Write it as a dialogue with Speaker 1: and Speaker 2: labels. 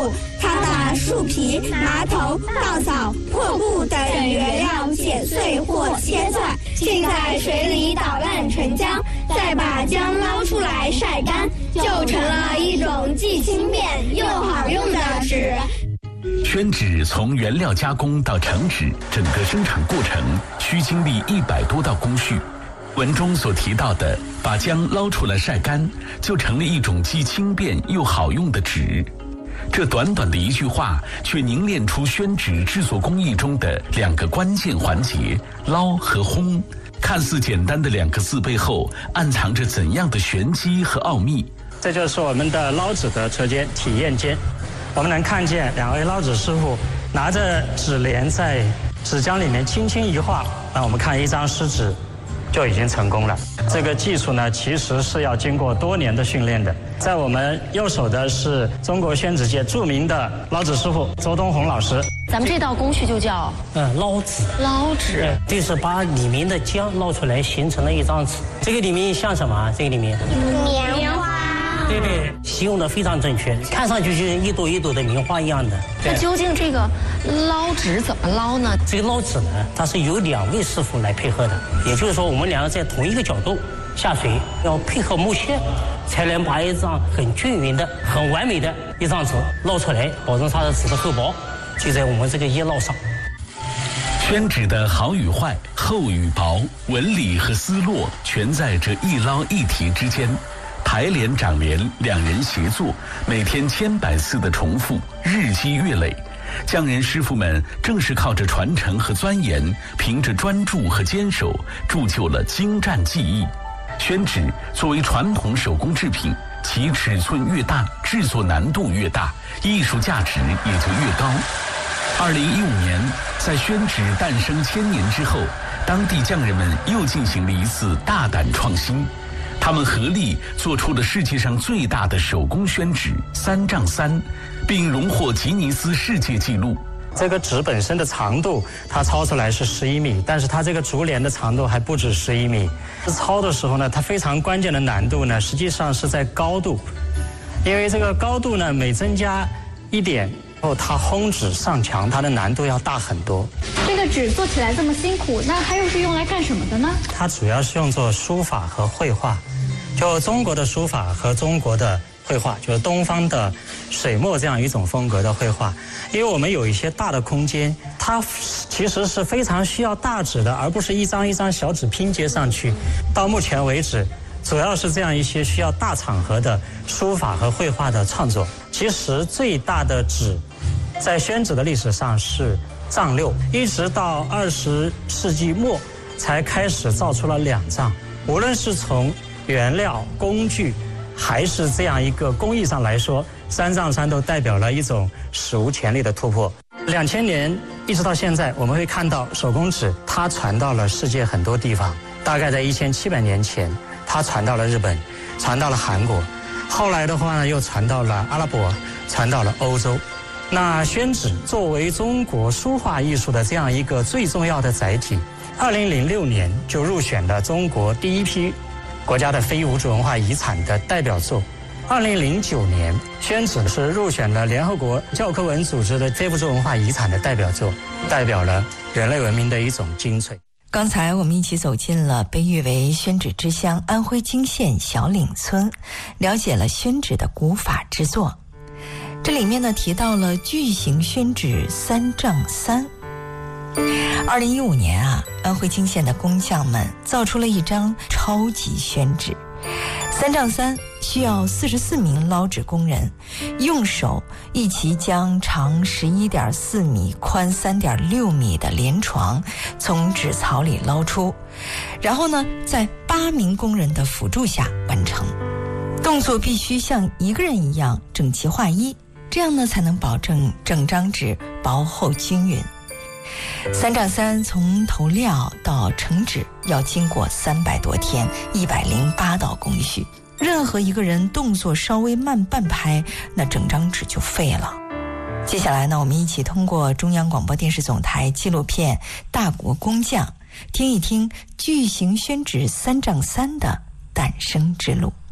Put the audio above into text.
Speaker 1: 布，他把树皮、麻头、稻草、破布等原料剪碎或切断，浸在水里捣烂成浆，再把浆捞出来晒干，就成了一种既轻便又好用的纸。
Speaker 2: 宣纸从原料加工到成纸，整个生产过程需经历100多道工序。文中所提到的把浆捞出来晒干，就成了一种既轻便又好用的纸。这短短的一句话，却凝练出宣纸制作工艺中的2个关键环节：捞和烘。看似简单的2个字背后，暗藏着怎样的玄机和奥秘？
Speaker 3: 这就是我们的捞纸的车间体验间。我们能看见2位捞纸师傅拿着纸帘在纸浆里面轻轻一划，那我们看一张湿纸就已经成功了。这个技术呢，其实是要经过多年的训练的。在我们右手的是中国宣纸界著名的捞纸师傅周东红老师。
Speaker 4: 咱们这道工序就叫
Speaker 5: 捞纸。
Speaker 4: 捞纸，
Speaker 5: 这是把里面的浆捞出来，形成了一张纸。这个里面像什么？这个里面
Speaker 1: 棉花。
Speaker 5: 对，形容的非常正确，看上去就是一朵一朵的棉花一样的。
Speaker 4: 那究竟这个捞纸怎么捞呢？
Speaker 5: 这个捞纸呢，它是由2位师傅来配合的，也就是说，我们2个在同一个角度下水，要配合木屑，才能把一张很均匀的、很完美的一张纸捞出来，保证它的纸的厚薄就在我们这个一捞上。
Speaker 2: 宣纸的好与坏、厚与薄、纹理和丝络，全在这一捞一提之间。排帘长帘，2人协作，每天千百次的重复，日积月累。匠人师傅们正是靠着传承和钻研，凭着专注和坚守，铸就了精湛技艺。宣纸作为传统手工制品，其尺寸越大，制作难度越大，艺术价值也就越高。2015年，在宣纸诞生1000年之后，当地匠人们又进行了一次大胆创新。他们合力做出了世界上最大的手工宣纸3丈3，并荣获吉尼斯世界纪录。
Speaker 3: 这个纸本身的长度，它抄出来是11米，但是它这个竹帘的长度还不止11米。抄的时候呢，它非常关键的难度呢，实际上是在高度，因为这个高度呢，每增加1点后，它烘纸上墙，它的难度要大很多。
Speaker 6: 这个纸做起来这么辛苦，那它又是用来干什么的呢？
Speaker 3: 它主要是用作书法和绘画。就中国的书法和中国的绘画，就是东方的水墨这样一种风格的绘画。因为我们有一些大的空间，它其实是非常需要大纸的，而不是一张一张小纸拼接上去。到目前为止，主要是这样一些需要大场合的书法和绘画的创作。其实最大的纸，在宣纸的历史上是丈6，一直到20世纪末才开始造出了2丈。无论是从原料、工具，还是这样一个工艺上来说，3丈3都代表了一种史无前例的突破。2000年一直到现在，我们会看到手工纸它传到了世界很多地方。大概在1700年前，它传到了日本，传到了韩国，后来的话呢，又传到了阿拉伯，传到了欧洲。那宣纸作为中国书画艺术的这样一个最重要的载体，2006年就入选了中国第一批国家的非物质文化遗产的代表作。2009年，宣纸是入选了联合国教科文组织的非物质文化遗产的代表作，代表了人类文明的一种精粹。
Speaker 7: 刚才我们一起走进了被誉为宣纸之乡安徽泾县小岭村，了解了宣纸的古法制作。这里面呢提到了巨型宣纸3丈3。2015年啊，安徽泾县的工匠们造出了一张超级宣纸，3丈3，需要44名捞纸工人用手一起将长11.4米、宽3.6米的连床从纸槽里捞出，然后呢，在8名工人的辅助下完成。动作必须像一个人一样整齐划一，这样呢才能保证整张纸薄厚均匀。3丈3从投料到成纸要经过300多天，108道工序。任何一个人动作稍微慢半拍，那整张纸就废了。接下来呢，我们一起通过中央广播电视总台纪录片《大国工匠》，听一听巨型宣纸3丈3的诞生之路。